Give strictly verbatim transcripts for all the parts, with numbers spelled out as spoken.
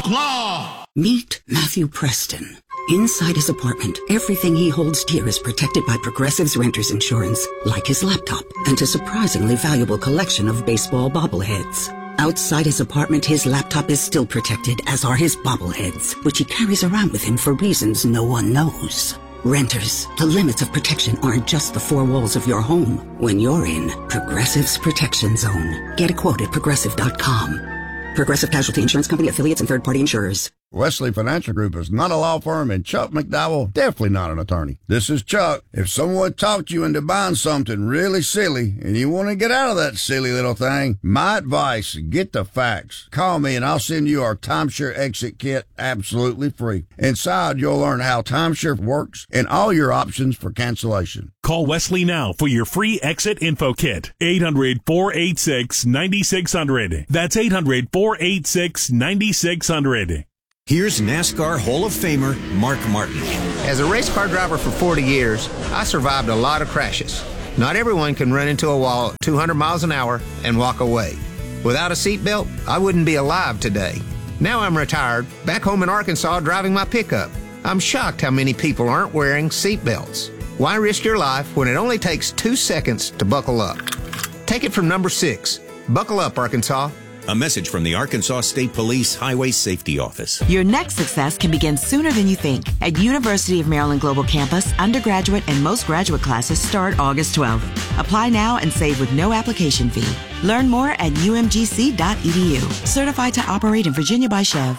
Claw! Meet Matthew Preston. Inside his apartment, everything he holds dear is protected by Progressive's Renter's Insurance, like his laptop and a surprisingly valuable collection of baseball bobbleheads. Outside his apartment, his laptop is still protected, as are his bobbleheads, which he carries around with him for reasons no one knows. Renters, the limits of protection aren't just the four walls of your home. When you're in Progressive's Protection Zone. Get a quote at progressive dot com. Progressive Casualty Insurance Company, affiliates, and third-party insurers. Wesley Financial Group is not a law firm, and Chuck McDowell definitely not an attorney. This is Chuck. If someone talked you into buying something really silly and you want to get out of that silly little thing, my advice, get the facts. Call me and I'll send you our timeshare exit kit absolutely free. Inside, you'll learn how timeshare works and all your options for cancellation. Call Wesley now for your free exit info kit. eight hundred, four eight six, nine six zero zero. That's eight hundred, four eight six, nine six zero zero. Here's NASCAR Hall of Famer Mark Martin. As a race car driver for forty years, I survived a lot of crashes. Not everyone can run into a wall at two hundred miles an hour and walk away. Without a seatbelt, I wouldn't be alive today. Now I'm retired, back home in Arkansas driving my pickup. I'm shocked how many people aren't wearing seatbelts. Why risk your life when it only takes two seconds to buckle up? Take it from number six. Buckle up, Arkansas. A message from the Arkansas State Police Highway Safety Office. Your next success can begin sooner than you think. At University of Maryland Global Campus, undergraduate and most graduate classes start August twelfth. Apply now and save with no application fee. Learn more at u m g c dot e d u. Certified to operate in Virginia by Chev.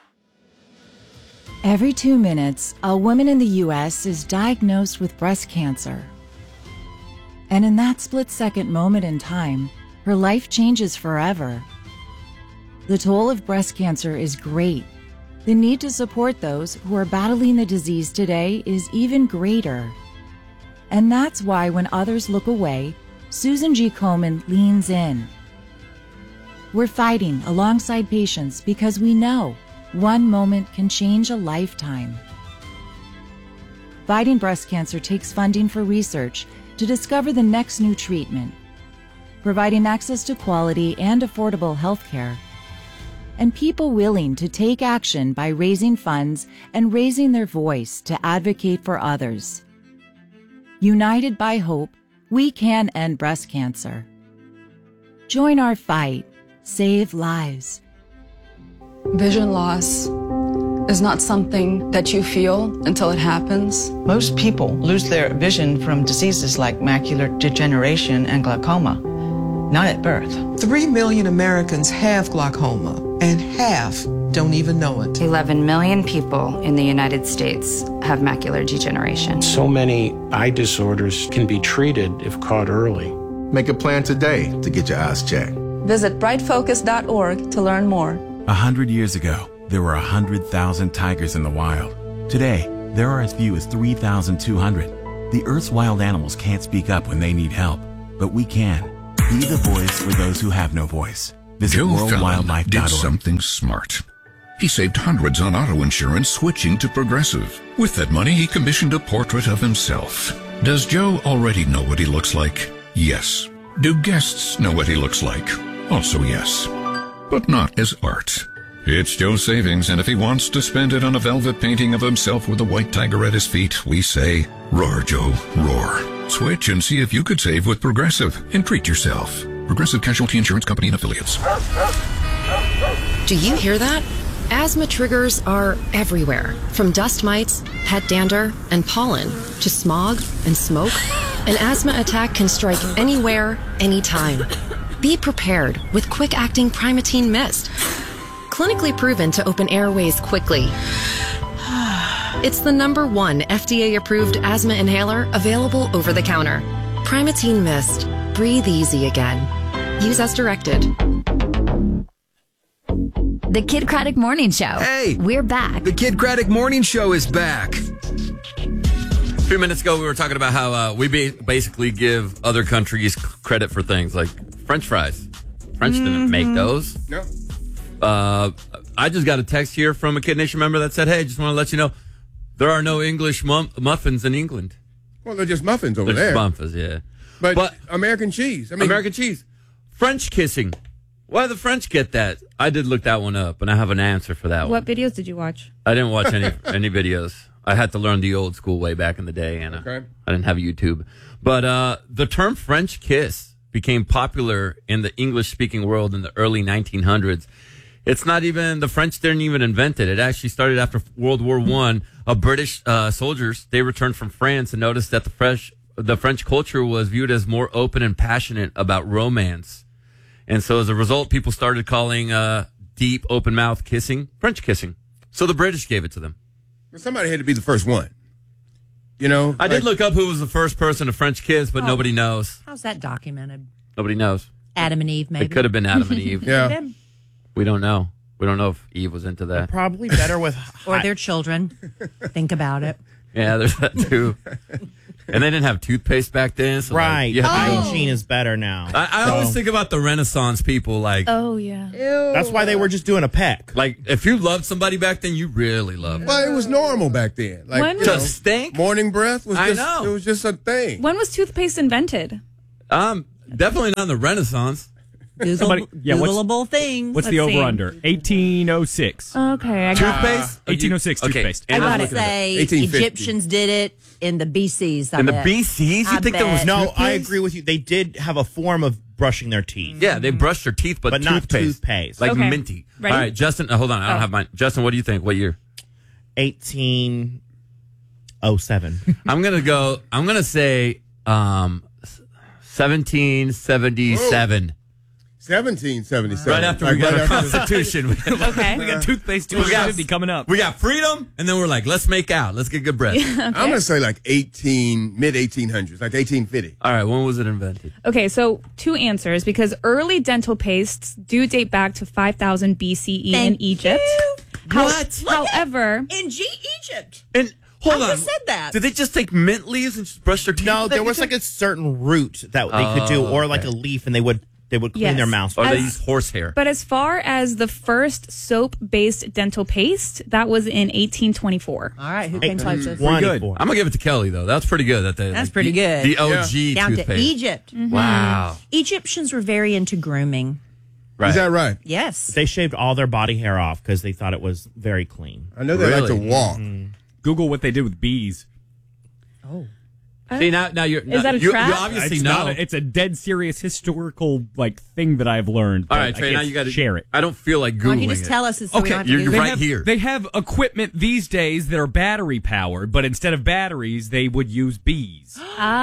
Every two minutes, a woman in the U S is diagnosed with breast cancer. And in that split-second moment in time, her life changes forever. The toll of breast cancer is great. The need to support those who are battling the disease today is even greater. And that's why when others look away, Susan G. Komen leans in. We're fighting alongside patients because we know one moment can change a lifetime. Fighting breast cancer takes funding for research to discover the next new treatment, providing access to quality and affordable health care, and people willing to take action by raising funds and raising their voice to advocate for others. United by hope, we can end breast cancer. Join our fight. Save lives. Vision loss is not something that you feel until it happens. Most people lose their vision from diseases like macular degeneration and glaucoma, not at birth. Three million Americans have glaucoma, and half don't even know it. eleven million people in the United States have macular degeneration. So many eye disorders can be treated if caught early. Make a plan today to get your eyes checked. Visit bright focus dot org to learn more. A hundred years ago, there were a hundred thousand tigers in the wild. Today, there are as few as three thousand two hundred. The Earth's wild animals can't speak up when they need help, but we can. Be the voice for those who have no voice. Visit Joe world Fallon wildlife dot org. did something smart. He saved hundreds on auto insurance switching to Progressive. With that money, he commissioned a portrait of himself. Does Joe already know what he looks like? Yes. Do guests know what he looks like? Also yes. But not as art. It's Joe's savings, and if he wants to spend it on a velvet painting of himself with a white tiger at his feet, we say, roar, Joe, roar. Switch and see if you could save with Progressive and treat yourself. Progressive Casualty Insurance Company and Affiliates. Do you hear that? Asthma triggers are everywhere, from dust mites, pet dander, and pollen, to smog and smoke. An asthma attack can strike anywhere, anytime. Be prepared with quick-acting Primatene Mist. Clinically proven to open airways quickly. It's the number one F D A-approved asthma inhaler available over the counter. Primatene Mist. Breathe easy again. Use as directed. The Kid Craddock Morning Show. Hey! We're back. The Kid Craddock Morning Show is back. A few minutes ago, we were talking about how uh, we ba- basically give other countries credit for things like French fries. French mm-hmm. didn't make those. No. Uh, I just got a text here from a Kid Nation member that said, hey, just want to let you know, there are no English mum- muffins in England. Well, they're just muffins over they're there. Just muffins, yeah. But, but American cheese. I mean, American cheese. French kissing. Why the French get that? I did look that one up, and I have an answer for that What one. videos did you watch? I didn't watch any any videos. I had to learn the old school way back in the day, Anna. Okay. I didn't have YouTube. But uh, the term French kiss became popular in the English-speaking world in the early nineteen hundreds. It's not even, the French didn't even invent it. It actually started after World War One. A British uh, soldiers, they returned from France and noticed that the French, the French culture was viewed as more open and passionate about romance. And so as a result, people started calling uh, deep, open mouth kissing French kissing. So the British gave it to them. Somebody had to be the first one. You know? I like, did look up who was the first person to French kiss, but Oh. nobody knows. How's that documented? Nobody knows. Adam and Eve, maybe. It could have been Adam and Eve. Yeah. We don't know. We don't know if Eve was into that. Probably better with Or their children. Think about it. Yeah, there's that too. And they didn't have toothpaste back then. So like, right. you had to- Hygiene is better now. I, I So- always think about the Renaissance people. Like, Oh, yeah. That's why they were just doing a peck. like if you loved somebody back then, you really loved them. Well, it was normal back then. Like, When- you know, To stink? morning breath was I just, know. it was just a thing. When was toothpaste invented? Um, definitely not in the Renaissance. Google, Somebody- yeah, what's- Googleable things. What's the Let's see. over-under? eighteen oh six. Okay, I got Toothpaste? eighteen oh six Okay. toothpaste. I And gotta looking at it. say, eighteen fifty. Egyptians did it in the B Cs. I In the bet. B Cs? You I think there was bet. No, I toothpaste? agree with you. They did have a form of brushing their teeth. Yeah, they brushed their teeth, but, But not toothpaste. toothpaste. Like Okay. minty. Ready? All right, Justin, uh, hold on. I don't Oh. have mine. Justin, what do you think? What year? eighteen oh seven. I'm going to go, I'm going to say um, seventeen seventy-seven. seventeen seventy-seven. Right after we Like, got right our after- Constitution. Okay. We got toothpaste We got- two fifty coming up. We got freedom, and then we're like, let's make out. Let's get good breath. I'm going to say like eighteen, mid eighteen hundreds, like eighteen fifty. All right, when was it invented? Okay, so two answers because early dental pastes do date back to five thousand B C E in Thank Egypt. you. How- What? However, In G Egypt. And hold I on. just said that. Did they just take mint leaves and just brush their teeth? No, with there it? was like a certain root that they could do, Oh, or like okay. a leaf, and they would they would clean Yes. their mouths. Or with they that. use horsehair. but as far as the first soap-based dental paste, that was in eighteen twenty-four. All right, who can touch this? One good. for- I'm gonna give it to Kelly though. That's pretty good. That they, That's like, pretty the- good. The O G Down toothpaste. to Egypt. Wow. Egyptians were very into grooming. Right. Is that right? Yes. They shaved all their body hair off because they thght it was very clean. I know they like to Really? walk. Google what they did with bees. Oh. See now, now you're. Is that a you, trap? You obviously It's, know. not a, it's a dead serious historical like thing that I've learned. All but right, I Trey. can't Now you got to share it. I don't feel like googling Why don't you just it. tell us so we don't have to you're, do you're They right have, here. They have equipment these days that are battery powered, but instead of batteries, they would use bees.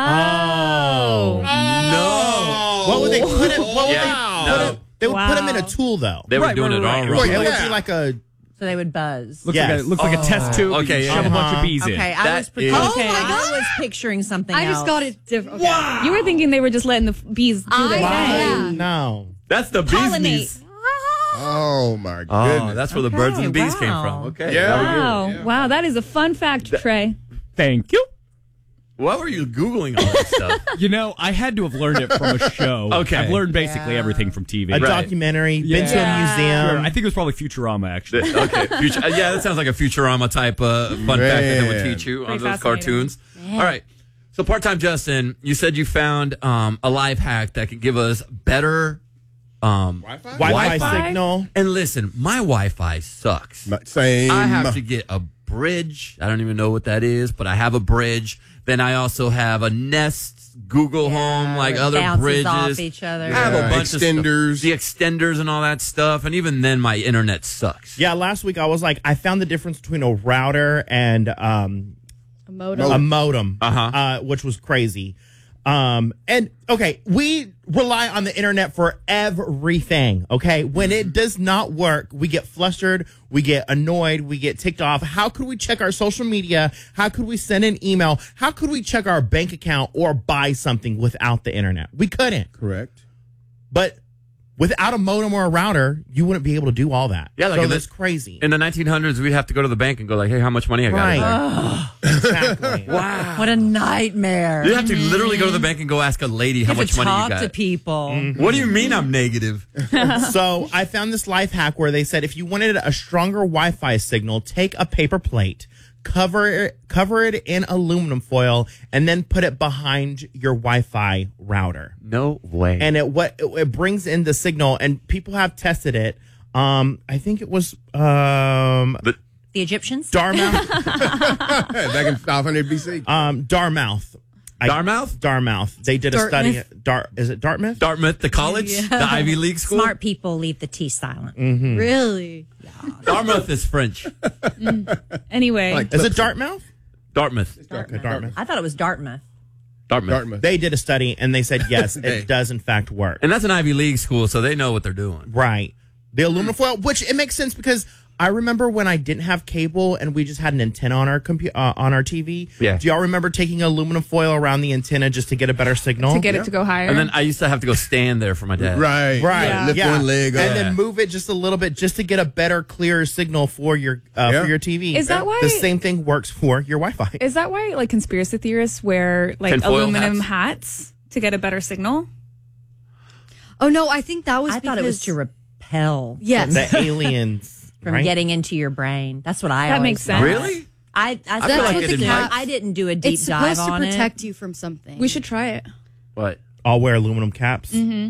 Oh. no. What would they put in? What would Yeah. they put No. in? They would put them in a Wow. tool though. They were Right, doing right, it right, all right. wrong. It would yeah. be like a So they would buzz. Looks Yes. like a looks like a test tube. okay, You yeah. shove a bunch Uh-huh. of bees in. Okay, I That was, pre- is- oh, Okay. I was picturing something I else. just got it different. Okay. You were thinking they were just letting the f- bees do their I- thing. yeah. no. That's the bees Pollinate. knees. Oh, my Oh, goodness. that's where the birds and the bees wow. came from. Okay. Yeah. very good. Wow. Wow, that is a fun fact, Trey. Thank you. What were you googling all this stuff? You know, I had to have learned it from a show. Okay. I've learned basically everything from T V. A Right. documentary, been to a Yeah. museum. Sure, I think it was probably Futurama, actually. okay. Future, uh, yeah, that sounds like a Futurama type uh, fun fact that they would Man. teach you on Pretty those fascinating. cartoons. All right. So, part time Justin, you said you found um, a life hack that could give us better um, Wi-Fi? Wi-Fi, Wi-Fi? signal. And listen, my Wi-Fi sucks. Same. I have to get a bridge. I don't even know what that is, but I have a bridge. Then I also have a Nest, Google Home, like it other bounces bridges. off each other. I have a Yeah, bunch extenders. of stuff. The extenders and all that stuff. And even then, my internet sucks. Yeah, last week I was like, I found the difference between a router and um, A modem. a modem, Uh-huh. uh, which was crazy. Um, and okay, we rely on the internet for everything. Okay, when it does not work, we get flustered, we get annoyed, we get ticked off. How could we check our social media? How could we send an email? How could we check our bank account or buy something without the internet? We couldn't. Correct. But without a modem or a router, you wouldn't be able to do all that. Yeah, like so in the- that's crazy. In the nineteen hundreds, we'd have to go to the bank and go like, hey, how much money I got? Right. in there? Oh, Exactly. Wow. what a nightmare. You have to literally go to the bank and go ask a lady You how have much to money you talk got. to people. What do you mean I'm negative? So I found this life hack where they said if you wanted a stronger Wi-Fi signal, take a paper plate, cover it, cover it in aluminum foil, and then put it behind your Wi-Fi router. No way. And it what it, it brings in the signal, and people have tested it. Um, I think it was um, but the Egyptians, Dartmouth, back in five hundred B C. Um, Dartmouth. I, Dartmouth? Dartmouth. They did a study. Dartmouth? Dart, is it Dartmouth? Dartmouth, the college, Yeah. the Ivy League school. Smart people leave the T silent. Mm-hmm. Really? Dartmouth is French. Anyway, Like, is it Dartmouth? Dartmouth. Dartmouth. Dartmouth. I thought it was Dartmouth. Dartmouth. Dartmouth. They did a study, and they said yes, Hey. it does in fact work. And that's an Ivy League school, so they know what they're doing. Right. The aluminum foil, which it makes sense because I remember when I didn't have cable and we just had an antenna on our compu- uh, on our T V. Yeah. Do y'all remember taking aluminum foil around the antenna just to get a better signal? to get it to go higher. And then I used to have to go stand there for my dad. Right. Right. Yeah. Lift Yeah. one leg up. and then move it just a little bit just to get a better, clearer signal for your uh, Yeah. for your T V. Is that why- the same thing works for your Wi-Fi? Is that why like conspiracy theorists wear like Tinfoil aluminum hats? hats? to get a better signal? Oh no, I think that was. I thought it was because- to repel. Yes. The aliens From right? getting into your brain. That's what I. That always makes sense. thought. Really? I I, I thought feel it like was it the might- cap- I didn't do a deep It's dive supposed to on protect it. you from something. We should try it. What? all wear aluminum caps. Mm-hmm.